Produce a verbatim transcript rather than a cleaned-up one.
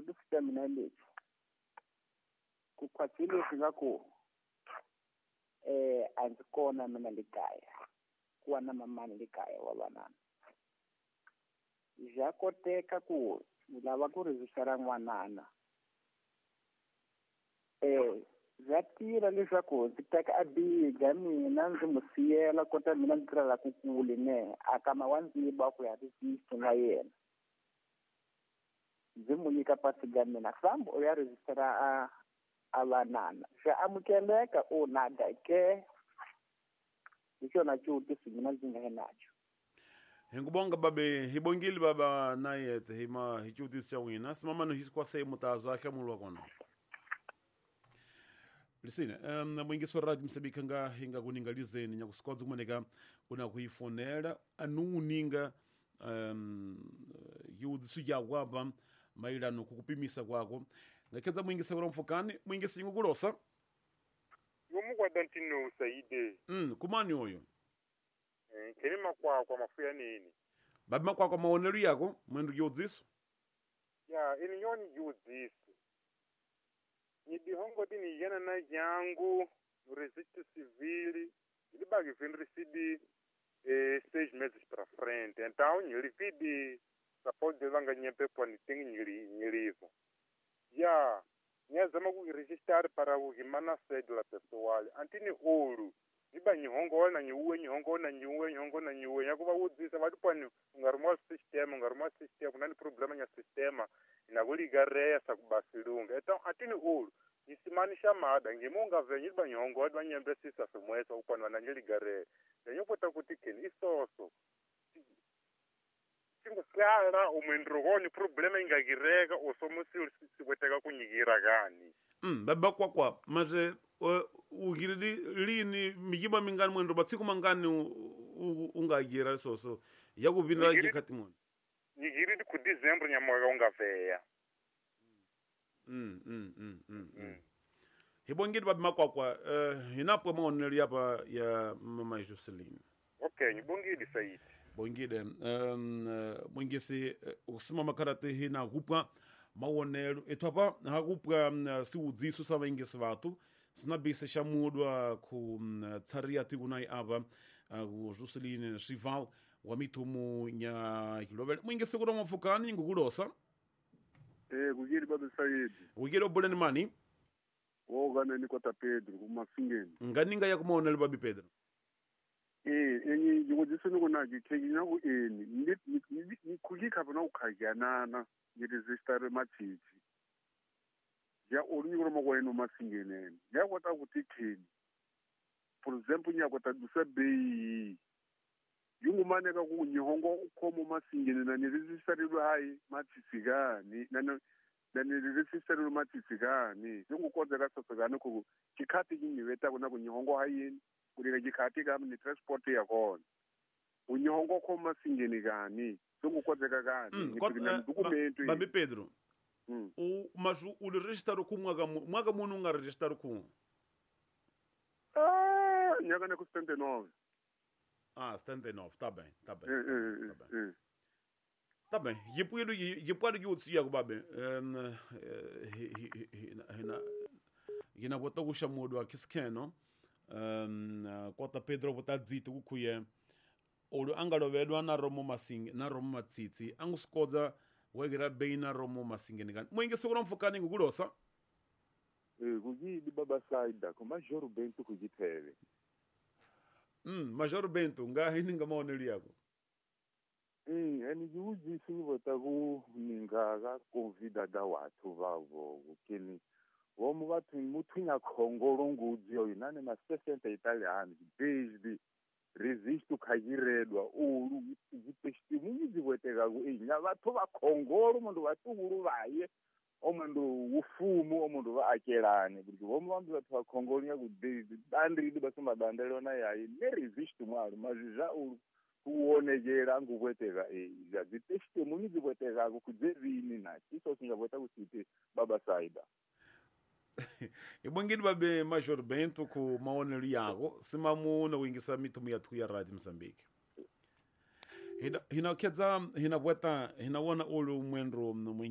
di fita mina lexi ku khwatsile swi nga ku eh a ndzi kona mina le kaya ku wa na mamani le kaya wa vanana ja koteka ku lava ku register n'wanana eh za tira leswaku ndzi teka a biga mina ndzi mu siyela kota mina ndzi tirhela ku kule ne akama wa ndziba ku ya register na yena ndzi mu nyika pasi ga mina sambo u ya register a avanana xa amukeleka o nada ke ikhona chuti simina ndzi nga nacho Ngibonga babe hibongile baba naye hima hichuti cha wina simama no hisikwa se mutazo ahlamulwa kona Lisine um mwingiso radio msabika nga hinga kuningalizeni nya kusikodza kumoneka una kuifonera anuninga um yudzi suja kwaba mailano kukupimisa kwako ngakeza mwingisa kwa mfukani mwingisa ingukulosa Yomugwa dantino Saide mm kumani oyo eh kelima kwa kwa mafuya nini babi kwa kwa maonero yako mwendo yodziso ya ini yoni yodziso ni dihongo dini yana na yangu resiste civil ili bagi venri sidi eh seis meses para frente então ele vidi support de vanga nyempe kwa ni tingi nyiri nyirivo ya nyazama ku register para o himana cédula pessoal antini ouro iba nyihongo na nyuwe nyihongo na nyuwe nyihongo na nyuwe yakuba udzisa vadipani ungarumwa system ungarumwa system kunani problema nya sistema inakuligareya sakubasilunga então antini ouro isimanisha mada ngimunga venye iba nyihongo wadwa nyembe sisa somwesa upani wananyeligareya lenye kota kuti keni isoso singo klara umendrogoni problema ingagireka osomusi sikweteka kunyigira gani mm baba kwa kwa maze ugiridi lini mijiba mingani mwendo batsiku mangani ungagira soso yakubinda jikati mona nyigiridi ku December nyamoya ungaveya mm mm mm mm, mm. Hibongiri baba makwakwa uh, hinapo maoneli hapa ya mama Jocelyn okay nyibongiri Saidi bongide um uh, mwingisi uh, usima makarate hina gupwa maonelo etwapa hagupwa um, siudziso sava ingisi vatu sinabise shamudwa ku um, tsaria tigunai aba uh, Jocelyn Rival wa mitumu nya hilovele mwingisi kura mfukani ngukulosa eh kugiri baba Saidi ugiro buleni mani wogana ni kota Pedro kumafingeni nganinga ya kumaonelo babi Pedro eh enyi ngudisini kuna gikeginya ku eni ni ni kulika bana ukhajanana ni register mathithi ya orinyo mo kweno masingene ya kota kuti khini for example nya kota dusa bei yungumane ka ku nyihongo khomo masingene na ni register ro hai mathithi gani na na ni register ro mathithi gani yungukodza ka sosogana ku kikhati kiniveta kuna ku nyihongo hayini kulika kikhati ka ni transport ya kona unyongo khoma singeni gani sokukozeka gani ngikunya dokumento babi Pedro mm. u mazu ul register ku mwaka mwaka munu nga register ku ah nyaga na ku setenta e nove ah setenta e nove tá bem tá bem eh, eh, tá bem eh. tá bem yipuido yipuado yutsi ya kubabe um hina hina bota ku shamudo akiskeno um kota Pedro bota dzito kuye olu angalovedwa na romo masinge na romo matsitsi anguskodza wegira beina romo masinge ngani mwingi sekura mfukani ngukulosa eh kugidi baba Saida ko major Bento kugithele mm major Bento nga hininga maoneli yako mm eni juzi sivota ku ninga ga convida da watu vavo ukini womu vatu muthinya khongolo ngudzi yo inane ma sesenta italiano based resist ukhayiredwa ulu zipestimunyi zikweteka ku inya vathu vakhongolo mundu vatukulu vaye omundu ufumu omundu vaakelane kuti vomu vandu vathu vakhongolo nya ku dandridi basoma dandelona yayi ne resist mwalo mazvizva ulu kuonekera ngukweteka izva zipestimunyi zikweteka ku kudzevini nachi iso singavota kusiti baba Saida ibongini babe major Bento ku maonelo yako simamuna wingisa mitumu ya tu ya radio Mozambique hina hina kedza hina bweta hina wona ulu mwendro